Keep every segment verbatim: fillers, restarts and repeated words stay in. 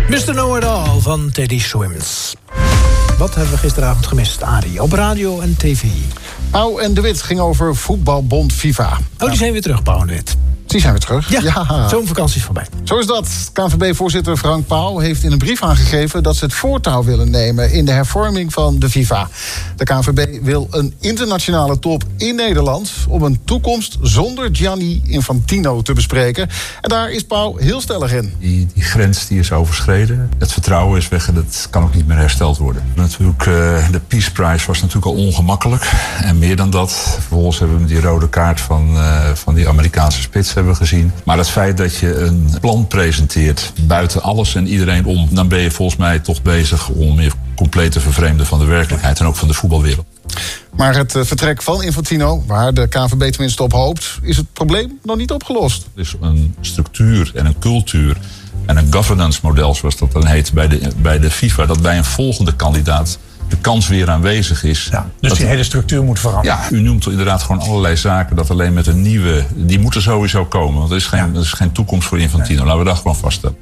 mister Know It All van Teddy Swims. Wat hebben we gisteravond gemist, Arie? Op radio en tv. Pauw en de Wit ging over voetbalbond FIFA. Oh, die zijn weer terug, Pauw en de Wit. Die zijn weer terug. Ja, ja. Zomervakantie is voorbij. Zo is dat. K N V B-voorzitter Frank Pauw heeft in een brief aangegeven dat ze het voortouw willen nemen in de hervorming van de FIFA. De K N V B wil een internationale top in Nederland om een toekomst zonder Gianni Infantino te bespreken. En daar is Pauw heel stellig in. Die, die grens die is overschreden. Het vertrouwen is weg en dat kan ook niet meer hersteld worden. Natuurlijk, uh, de Peace Prize was natuurlijk al ongemakkelijk. En meer dan dat. Vervolgens hebben we die rode kaart van, uh, van die Amerikaanse spits hebben gezien. Maar het feit dat je een plan presenteert buiten alles en iedereen om, dan ben je volgens mij toch bezig om je compleet te vervreemden van de werkelijkheid en ook van de voetbalwereld. Maar het vertrek van Infantino, waar de K N V B tenminste op hoopt, is het probleem nog niet opgelost. Er is een structuur en een cultuur en een governance model, zoals dat dan heet, bij de, bij de FIFA, dat bij een volgende kandidaat de kans weer aanwezig is. Ja, dus die hele structuur moet veranderen. Ja, u noemt inderdaad gewoon allerlei zaken dat alleen met een nieuwe, die moeten sowieso komen. Want er is geen, ja. er is geen toekomst voor Infantino. Nee. Laten we dat gewoon vaststellen.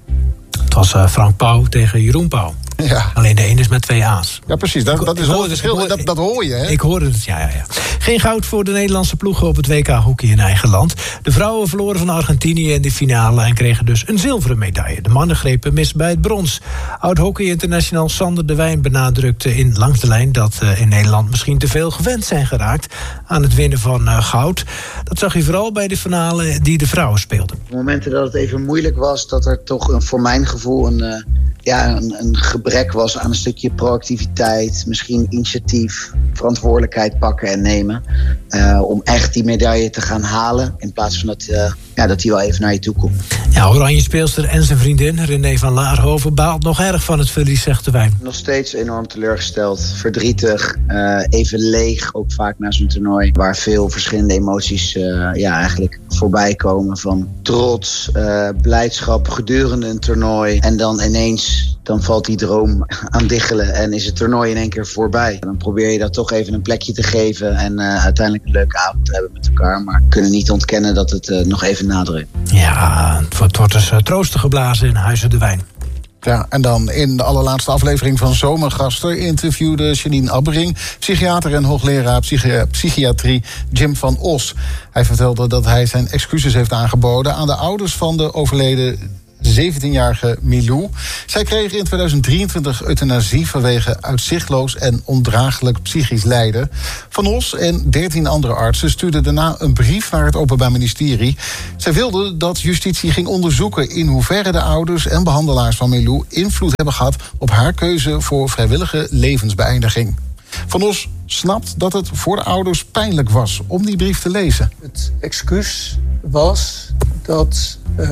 Het was uh, Frank Pauw tegen Jeroen Pauw. Ja. Alleen de een is met twee A's. Ja, precies. Dat, dat is wel het verschil. Hoor, dat, dat hoor je, hè? Ik hoorde het, ja, ja, ja. Geen goud voor de Nederlandse ploegen op het W K hockey in eigen land. De vrouwen verloren van Argentinië in de finale en kregen dus een zilveren medaille. De mannen grepen mis bij het brons. Oud-hockey-international Sander de Wijn benadrukte in Langs de Lijn dat uh, in Nederland misschien te veel gewend zijn geraakt aan het winnen van uh, goud. Dat zag je vooral bij de finale die de vrouwen speelden. Op momenten dat het even moeilijk was, dat er toch een, voor mijn gevoel een... Uh... Ja, een, een gebrek was aan een stukje proactiviteit, misschien initiatief, verantwoordelijkheid pakken en nemen. Uh, om echt die medaille te gaan halen, in plaats van dat, uh, ja, dat die wel even naar je toe komt. Ja, Oranje speelster en zijn vriendin René van Laarhoven baalt nog erg van het verlies, zegt de Wijn. Nog steeds enorm teleurgesteld, verdrietig, uh, even leeg, ook vaak na zo'n toernooi. Waar veel verschillende emoties uh, ja, eigenlijk voorbij komen. Van trots, uh, blijdschap gedurende een toernooi en dan ineens... Dan valt die droom aan diggelen en is het toernooi in één keer voorbij. Dan probeer je dat toch even een plekje te geven en uh, uiteindelijk een leuke avond te hebben met elkaar. Maar we kunnen niet ontkennen dat het uh, nog even nadrukt. Ja, het wordt, wordt dus uh, troosten geblazen in Huizen de Wijn. Ja, en dan in de allerlaatste aflevering van Zomergasten interviewde Janine Abbering psychiater en hoogleraar psychi- psychiatrie Jim van Os. Hij vertelde dat hij zijn excuses heeft aangeboden aan de ouders van de overleden zeventienjarige Milou. Zij kreeg in tweeduizend drieëntwintig euthanasie vanwege uitzichtloos en ondraaglijk psychisch lijden. Van Os en dertien andere artsen stuurden daarna een brief naar het Openbaar Ministerie. Zij wilden dat justitie ging onderzoeken in hoeverre de ouders en behandelaars van Milou invloed hebben gehad op haar keuze voor vrijwillige levensbeëindiging. Van Os snapt dat het voor de ouders pijnlijk was om die brief te lezen. Het excuus was dat uh,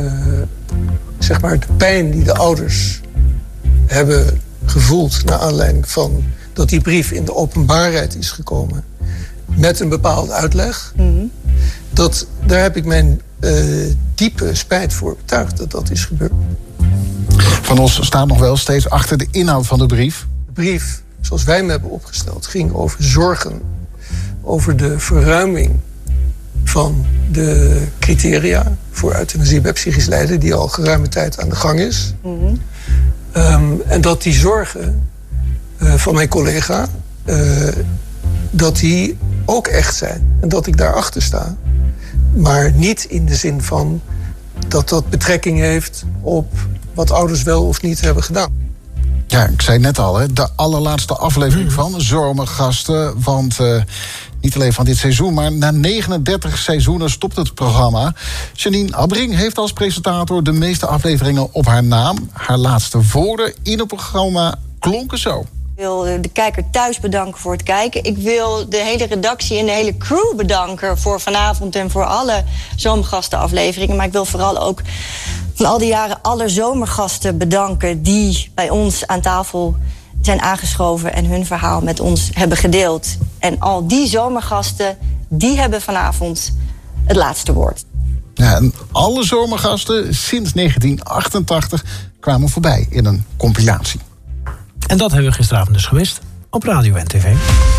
zeg maar de pijn die de ouders hebben gevoeld naar aanleiding van dat die brief in de openbaarheid is gekomen met een bepaalde uitleg. Mm-hmm. Dat, daar heb ik mijn uh, diepe spijt voor betuigd dat dat is gebeurd. Van Os staat nog wel steeds achter de inhoud van de brief. De brief, zoals wij hem hebben opgesteld, ging over zorgen, over de verruiming van de criteria voor euthanasie bij psychisch lijden, die al geruime tijd aan de gang is. Mm-hmm. Um, en dat die zorgen uh, van mijn collega, uh, dat die ook echt zijn. En dat ik daarachter sta. Maar niet in de zin van dat dat betrekking heeft op wat ouders wel of niet hebben gedaan. Ja, ik zei net al, hè, de allerlaatste aflevering van Zomergasten. Want uh, niet alleen van dit seizoen, maar na negenendertig seizoenen stopt het programma. Janine Abbering heeft als presentator de meeste afleveringen op haar naam. Haar laatste woorden in het programma klonken zo. Ik wil de kijker thuis bedanken voor het kijken. Ik wil de hele redactie en de hele crew bedanken voor vanavond en voor alle Zomergastenafleveringen. Maar ik wil vooral ook van al die jaren alle zomergasten bedanken die bij ons aan tafel zijn aangeschoven en hun verhaal met ons hebben gedeeld. En al die zomergasten, die hebben vanavond het laatste woord. Ja, en alle zomergasten sinds negentien achtentachtig kwamen voorbij in een compilatie. En dat hebben we gisteravond dus gemist op radio en tv.